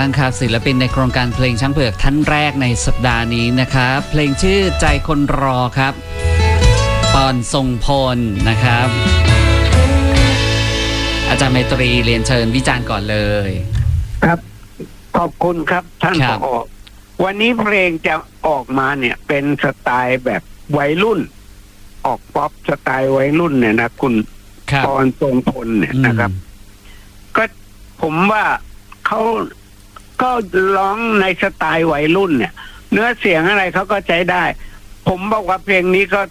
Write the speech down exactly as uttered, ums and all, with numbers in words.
บ้างครับศิลปินในโครงการเพลงช้างเผือกท่านแรกในสัปดาห์นี้นะครับเพลงชื่อใจคนรอครับปอนทรงพลนะครับอาจารย์ไมตรีเรียนเชิญวิจารณ์ก่อนเลยครับขอบคุณครับท่านผอ.วันนี้เพลงจะออกมาเนี่ยเป็นสไตล์แบบวัยรุ่นออกป๊อปสไตล์วัยรุ่นเนี่ยนะคุณปอนทรงพลเนี่ยนะครับก็ผมว่าเขาก็ร้องในสไตล์วัยรุ่นเนี่ยเนื้อเสียงอะไรเขาก็ใช้ได้ผมบอกว่าเพลงนี้ก็